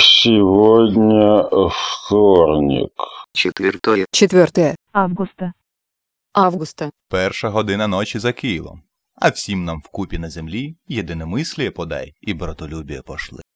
Сегодня вторник. 4 августа. 1 година ночі за Києвом. А всім нам вкупі на землі єдиномисліє подай і братолюбіє пошли.